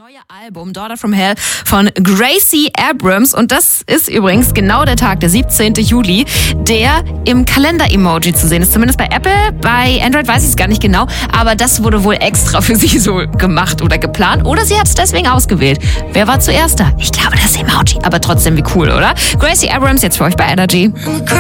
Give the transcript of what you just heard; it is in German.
Neue Album Daughter from Hell von Gracie Abrams, und das ist übrigens genau der Tag, der 17. Juli, der im Kalender-Emoji zu sehen ist. Zumindest bei Apple, bei Android weiß ich es gar nicht genau, aber das wurde wohl extra für sie so gemacht oder geplant, oder sie hat es deswegen ausgewählt. Wer war zuerst da? Ich glaube, das Emoji, aber trotzdem wie cool, oder? Gracie Abrams jetzt für euch bei Energy.